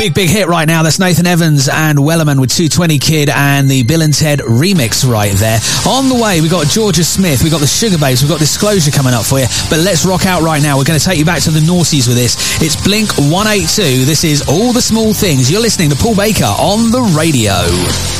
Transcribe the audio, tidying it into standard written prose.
Big hit right now. That's Nathan Evans and Wellerman with 220 Kid and the Bill and Ted remix right there. On the way, we got Georgia Smith, we got the Sugar Babes, we've got Disclosure coming up for you. But let's rock out right now. We're going to take you back to the noughties with this. It's Blink 182. This is All the Small Things. You're listening to Paul Baker on the radio.